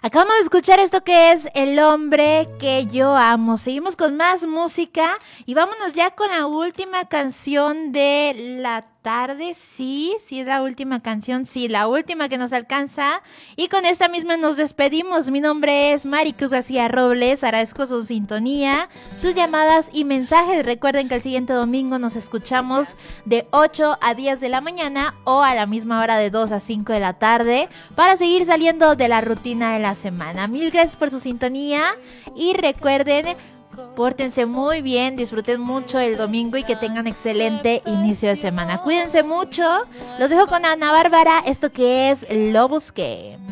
Acabamos de escuchar esto que es El hombre que yo amo. Seguimos con más música y vámonos ya con la última canción de la tarde. Sí, es la última canción, sí, la última que nos alcanza. Y con esta misma nos despedimos. Mi nombre es Maricruz García Robles. Agradezco su sintonía, sus llamadas y mensajes. Recuerden que el siguiente domingo nos escuchamos de 8 a 10 de la mañana o a la misma hora de 2 a 5 de la tarde para seguir saliendo de la rutina de la semana. Mil gracias por su sintonía y recuerden, pórtense muy bien, disfruten mucho el domingo y que tengan excelente inicio de semana. Cuídense mucho. Los dejo con Ana Bárbara, esto que es Lo Busqué.